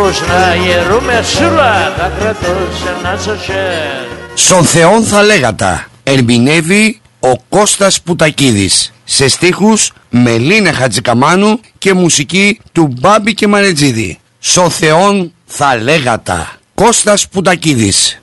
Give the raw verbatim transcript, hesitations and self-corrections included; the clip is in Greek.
Πώς να γερούμε σούλα τα κρατούσε να σωσέρ. Στον Θεόν θα λέγατα. Ερμηνεύει ο Κώστας Πουτακίδης. Σε στίχους Μελίνα Χατζικαμάνου και μουσική του Μπάμπη και Μανετζίδη. Στον Θεόν θα λέγατα. Κώστας Πουτακίδης.